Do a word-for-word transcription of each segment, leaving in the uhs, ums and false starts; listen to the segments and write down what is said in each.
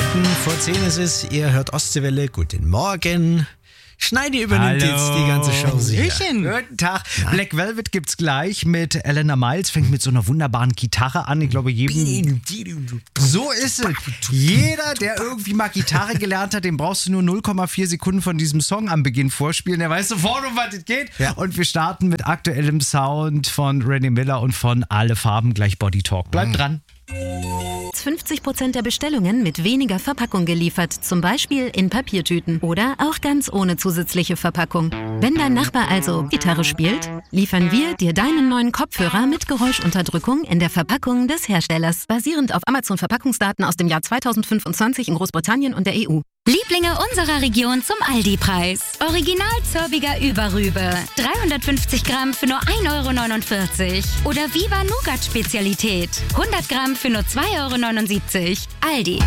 Minuten vor zehn ist es. Ihr hört Ostseewelle. Guten Morgen. Schneidi übernimmt Hallo. jetzt die ganze Show sicher. Hallöchen. Guten Tag. Na? Black Velvet gibt's gleich mit Elena Miles. Fängt mit so einer wunderbaren Gitarre an. Ich glaube, jedem... So ist es. Jeder, der irgendwie mal Gitarre gelernt hat, dem brauchst du nur null Komma vier Sekunden von diesem Song am Beginn vorspielen. Der weiß sofort, um was es geht. Ja. Und wir starten mit aktuellem Sound von Randy Miller und von Alle Farben gleich Body Talk. Bleibt mhm. dran. fünfzig Prozent der Bestellungen mit weniger Verpackung geliefert, zum Beispiel in Papiertüten oder auch ganz ohne zusätzliche Verpackung. Wenn dein Nachbar also Gitarre spielt, liefern wir dir deinen neuen Kopfhörer mit Geräuschunterdrückung in der Verpackung des Herstellers, basierend auf Amazon-Verpackungsdaten aus dem Jahr zweitausendfünfundzwanzig in Großbritannien und der E U. Lieblinge unserer Region zum Aldi-Preis. Original Zörbiger Überrübe. dreihundertfünfzig Gramm für nur ein Euro neunundvierzig. Oder Viva Nougat Spezialität. hundert Gramm für nur zwei Euro neunundsiebzig. Aldi.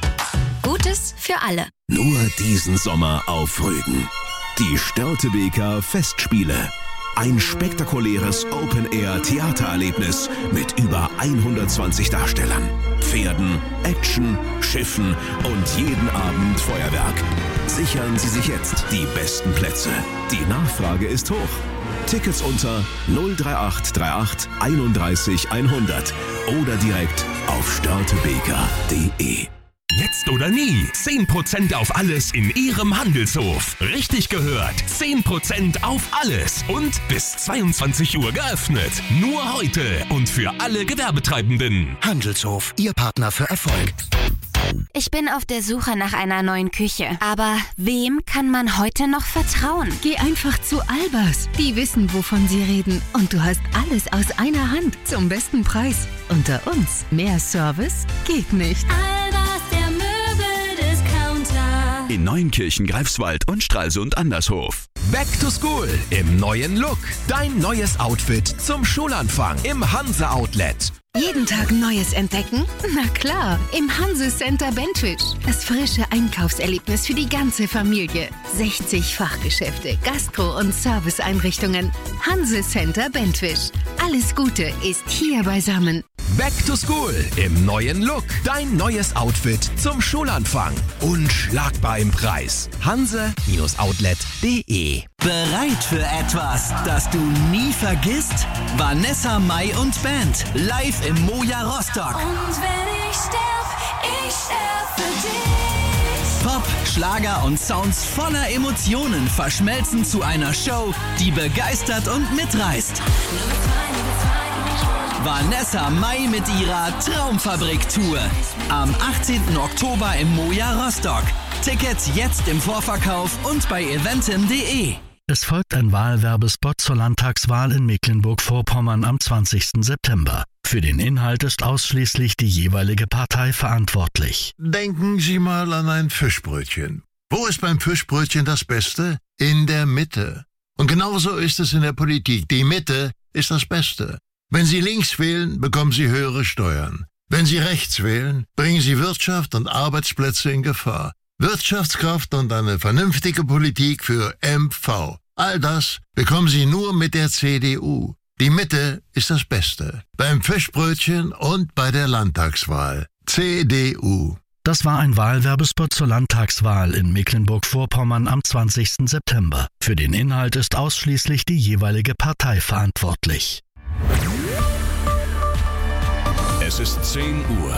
Gutes für alle. Nur diesen Sommer auf Rügen. Die Störtebeker Festspiele. Ein spektakuläres Open-Air-Theatererlebnis mit über hundertzwanzig Darstellern, Pferden, Action, Schiffen und jeden Abend Feuerwerk. Sichern Sie sich jetzt die besten Plätze. Die Nachfrage ist hoch. Tickets unter null drei acht drei acht einunddreißig hundert oder direkt auf störtebeker punkt de. Jetzt oder nie. zehn Prozent auf alles in Ihrem Handelshof. Richtig gehört. zehn Prozent auf alles. Und bis zweiundzwanzig Uhr geöffnet. Nur heute und für alle Gewerbetreibenden. Handelshof, Ihr Partner für Erfolg. Ich bin auf der Suche nach einer neuen Küche. Aber wem kann man heute noch vertrauen? Geh einfach zu Albers. Die wissen, wovon sie reden. Und du hast alles aus einer Hand zum besten Preis. Unter uns, mehr Service geht nicht. Albers, der Möbeldiscounter. In Neunkirchen, Greifswald und Stralsund Andershof. Back to School im neuen Look. Dein neues Outfit zum Schulanfang im Hanse Outlet. Jeden Tag Neues entdecken? Na klar, im Hanse Center Bentwisch. Das frische Einkaufserlebnis für die ganze Familie. sechzig Fachgeschäfte, Gastro- und Serviceeinrichtungen. Hanse Center Bentwisch. Alles Gute ist hier beisammen. Back to School im neuen Look. Dein neues Outfit zum Schulanfang. Unschlagbar im Preis. hanse Outlet punkt de. Bereit für etwas, das du nie vergisst? Vanessa Mai und Band. Live im Moja Rostock. Und wenn ich sterb, ich sterb für dich. Pop, Schlager und Sounds voller Emotionen verschmelzen zu einer Show, die begeistert und mitreißt. Vanessa Mai mit ihrer Traumfabrik-Tour. Am achtzehnten Oktober im Moja Rostock. Tickets jetzt im Vorverkauf und bei eventim punkt de. Es folgt ein Wahlwerbespot zur Landtagswahl in Mecklenburg-Vorpommern am zwanzigsten September. Für den Inhalt ist ausschließlich die jeweilige Partei verantwortlich. Denken Sie mal an ein Fischbrötchen. Wo ist beim Fischbrötchen das Beste? In der Mitte. Und genauso ist es in der Politik. Die Mitte ist das Beste. Wenn Sie links wählen, bekommen Sie höhere Steuern. Wenn Sie rechts wählen, bringen Sie Wirtschaft und Arbeitsplätze in Gefahr. Wirtschaftskraft und eine vernünftige Politik für M V. All das bekommen Sie nur mit der C D U. Die Mitte ist das Beste. Beim Fischbrötchen und bei der Landtagswahl. C D U. Das war ein Wahlwerbespot zur Landtagswahl in Mecklenburg-Vorpommern am zwanzigsten September. Für den Inhalt ist ausschließlich die jeweilige Partei verantwortlich. Es ist zehn Uhr.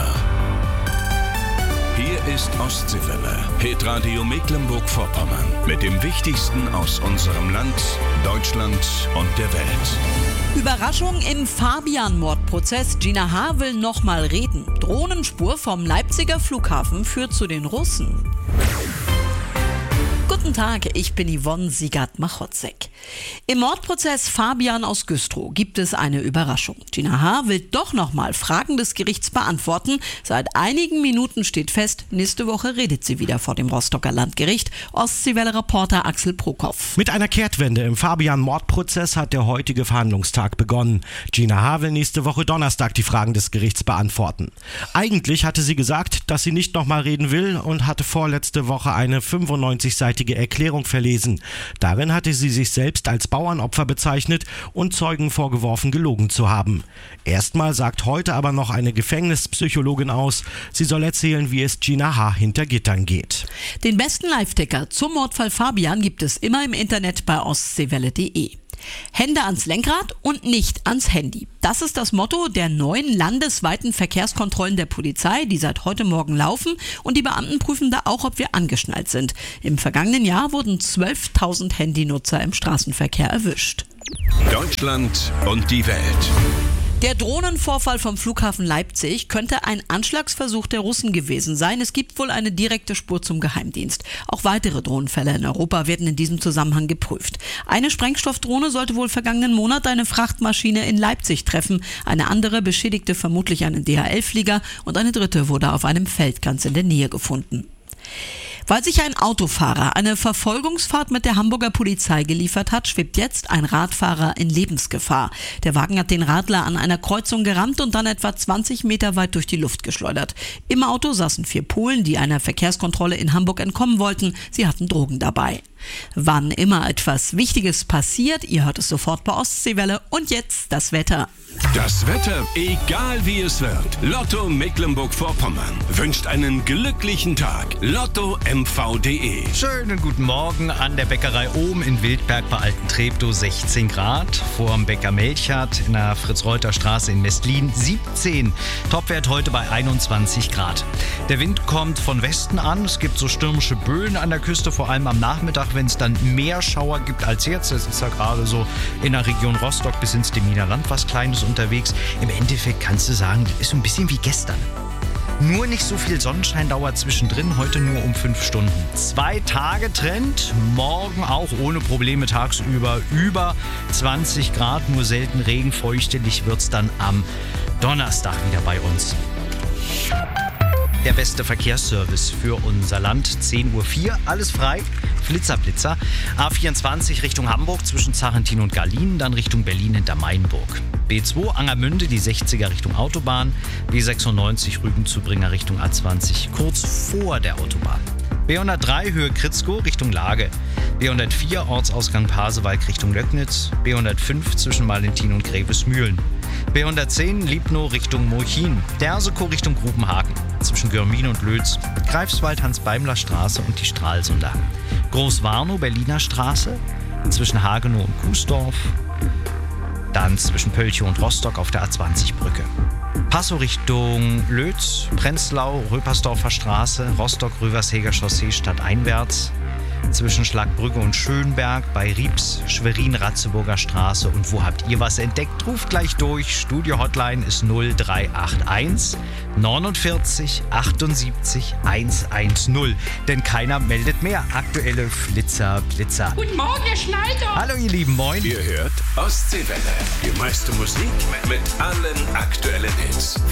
Hier ist Ostseewelle, Hitradio Mecklenburg-Vorpommern. Mit dem Wichtigsten aus unserem Land, Deutschland und der Welt. Überraschung im Fabian-Mordprozess. Gina H. will nochmal reden. Drohnenspur vom Leipziger Flughafen führt zu den Russen. Guten Tag, ich bin Yvonne Siegert-Machotzek. Im Mordprozess Fabian aus Güstrow gibt es eine Überraschung. Gina H. will doch nochmal Fragen des Gerichts beantworten. Seit einigen Minuten steht fest, nächste Woche redet sie wieder vor dem Rostocker Landgericht. Ostseewelle-Reporter Axel Prokopf. Mit einer Kehrtwende im Fabian-Mordprozess hat der heutige Verhandlungstag begonnen. Gina H. will nächste Woche Donnerstag die Fragen des Gerichts beantworten. Eigentlich hatte sie gesagt, dass sie nicht nochmal reden will und hatte vorletzte Woche eine fünfundneunzig-seitige Erklärung verlesen. Darin hatte sie sich selbst als Bauernopfer bezeichnet und Zeugen vorgeworfen, gelogen zu haben. Erstmal sagt heute aber noch eine Gefängnispsychologin aus, sie soll erzählen, wie es Gina H. hinter Gittern geht. Den besten Live-Ticker zum Mordfall Fabian gibt es immer im Internet bei ostseewelle punkt de. Hände ans Lenkrad und nicht ans Handy. Das ist das Motto der neuen landesweiten Verkehrskontrollen der Polizei, die seit heute Morgen laufen, und die Beamten prüfen da auch, ob wir angeschnallt sind. Im vergangenen Jahr wurden zwölftausend Handynutzer im Straßenverkehr erwischt. Deutschland und die Welt. Der Drohnenvorfall vom Flughafen Leipzig könnte ein Anschlagsversuch der Russen gewesen sein. Es gibt wohl eine direkte Spur zum Geheimdienst. Auch weitere Drohnenfälle in Europa werden in diesem Zusammenhang geprüft. Eine Sprengstoffdrohne sollte wohl vergangenen Monat eine Frachtmaschine in Leipzig treffen. Eine andere beschädigte vermutlich einen D H L-Flieger und eine dritte wurde auf einem Feld ganz in der Nähe gefunden. Weil sich ein Autofahrer eine Verfolgungsfahrt mit der Hamburger Polizei geliefert hat, schwebt jetzt ein Radfahrer in Lebensgefahr. Der Wagen hat den Radler an einer Kreuzung gerammt und dann etwa zwanzig Meter weit durch die Luft geschleudert. Im Auto saßen vier Polen, die einer Verkehrskontrolle in Hamburg entkommen wollten. Sie hatten Drogen dabei. Wann immer etwas Wichtiges passiert, ihr hört es sofort bei Ostseewelle. Und jetzt das Wetter. Das Wetter, egal wie es wird. Lotto Mecklenburg-Vorpommern wünscht einen glücklichen Tag. Lotto M V punkt de. Schönen guten Morgen an der Bäckerei Ohm in Wildberg bei Alten Treptow, sechzehn Grad. Vor dem Bäcker Melchert in der Fritz-Reuter-Straße in Mestlin siebzehn. Topwert heute bei einundzwanzig Grad. Der Wind kommt von Westen an. Es gibt so stürmische Böen an der Küste, vor allem am Nachmittag, wenn es dann mehr Schauer gibt als jetzt. Es ist ja gerade so in der Region Rostock bis ins Deminer Land was Kleines unterwegs. Im Endeffekt kannst du sagen, das ist so ein bisschen wie gestern. Nur nicht so viel Sonnenschein dauert zwischendrin, heute nur um fünf Stunden. Zwei Tage Trend, morgen auch ohne Probleme tagsüber über zwanzig Grad, nur selten Regen, feuchtelig wird es dann am Donnerstag wieder bei uns. Der beste Verkehrsservice für unser Land, zehn Uhr vier, alles frei, Flitzer, Blitzer. A vierundzwanzig Richtung Hamburg zwischen Zarentin und Garlin, dann Richtung Berlin hinter Mainburg. B zwei Angermünde, die sechziger Richtung Autobahn, B sechsundneunzig Rügen-Zubringer Richtung A zwanzig, kurz vor der Autobahn. B hundertdrei Höhe Kritzkow Richtung Lage, B hundertvier Ortsausgang Pasewalk Richtung Löcknitz, B hundertfünf zwischen Valentin und Grevesmühlen, B hundertzehn Liebnow Richtung Murchin, Dersekow Richtung Grubenhagen, zwischen Görmin und Lötz, Greifswald Hans-Beimler-Straße und die Stralsunder, Großwarnow Berliner Straße, zwischen Hagenow und Kuesdorf, dann zwischen Pölchow und Rostock auf der A zwanzig Brücke. Passow Richtung Lötz, Prenzlau, Röpersdorfer Straße, Rostock-Röversheger Chaussee stadteinwärts, zwischen Schlagbrücke und Schönberg, bei Riebs, Schwerin-Ratzeburger Straße. Und wo habt ihr was entdeckt? Ruft gleich durch. Studio-Hotline ist null drei acht eins neunundvierzig achtundsiebzig hundertzehn. Denn keiner meldet mehr. Aktuelle Flitzer, Blitzer. Guten Morgen, Herr Schneider. Hallo ihr Lieben, moin. Ihr hört Ostseewelle. Die meiste Musik mit allen aktuellen Hits.